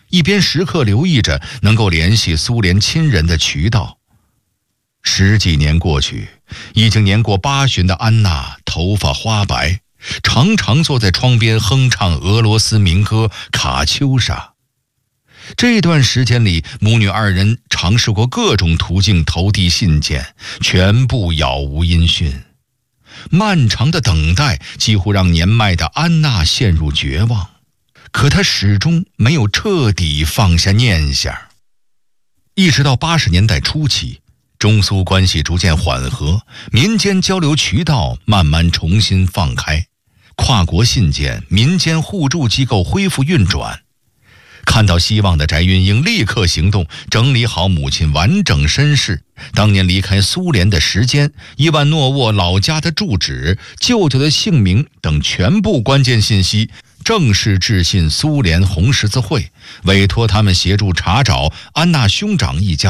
一边时刻留意着能够联系苏联亲人的渠道。10几年过去，已经年过80的安娜头发花白，常常坐在窗边哼唱俄罗斯民歌《卡秋莎》。这段时间里，母女二人尝试过各种途径投递信件，全部杳无音讯。漫长的等待几乎让年迈的安娜陷入绝望，可她始终没有彻底放下念想。一直到80年代初期，中苏关系逐渐缓和，民间交流渠道慢慢重新放开，跨国信件、民间互助机构恢复运转。看到希望的翟云英立刻行动，整理好母亲完整身世，当年离开苏联的时间、伊万诺沃老家的住址、舅舅的姓名等全部关键信息，正式致信苏联红十字会，委托他们协助查找安娜兄长一家